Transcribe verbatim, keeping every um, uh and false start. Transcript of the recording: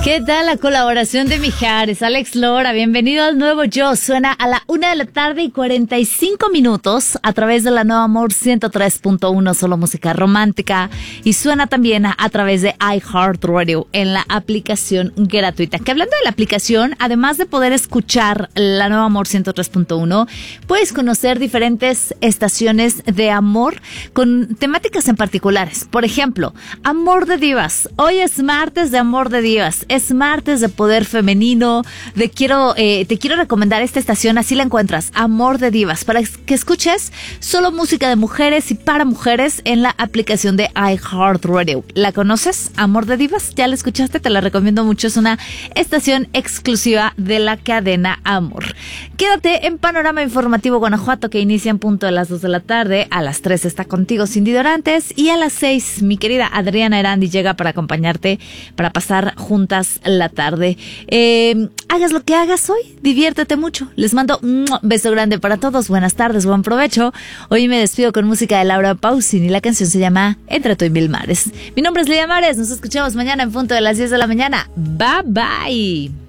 ¿Qué tal la colaboración de Mijares? Alex Lora, bienvenido al nuevo Yo. Suena a la una de la tarde y cuarenta y cinco minutos a través de la Nueva Amor ciento tres punto uno, solo música romántica. Y suena también a, a través de iHeartRadio en la aplicación gratuita. Que hablando de la aplicación, además de poder escuchar la Nueva Amor ciento tres punto uno, puedes conocer diferentes estaciones de amor con temáticas en particulares. Por ejemplo, Amor de Divas. Hoy es martes de Amor de Divas. Es martes de poder femenino, de quiero, eh, te quiero recomendar esta estación, así la encuentras, Amor de Divas, para que escuches solo música de mujeres y para mujeres en la aplicación de iHeartRadio. ¿La conoces? Amor de Divas, ¿ya la escuchaste? Te la recomiendo mucho, es una estación exclusiva de la cadena Amor. Quédate en Panorama Informativo Guanajuato, que inicia en punto de las dos de la tarde, a las tres está contigo Cindy Dorantes y a las seis mi querida Adriana Erandi llega para acompañarte, para pasar juntas la tarde. Eh, hagas lo que hagas hoy, diviértete mucho. Les mando un beso grande para todos. Buenas tardes, buen provecho. Hoy me despido con música de Laura Pausini y la canción se llama Entre tú y mil mares. Mi nombre es Lidia Mares. Nos escuchamos mañana en punto de las diez de la mañana. Bye bye.